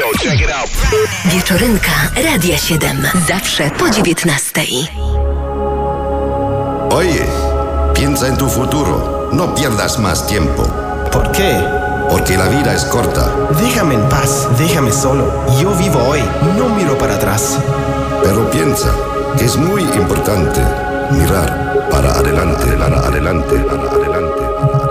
check it out. Wieczorynka Radia 7. Zawsze po 19. Oye, piensa en tu futuro. No pierdas más tiempo. ¿Por qué? Porque la vida es corta. Déjame en paz, déjame solo. Yo vivo hoy, no miro para atrás. Pero piensa que es muy importante mirar para adelante, para adelante, para adelante.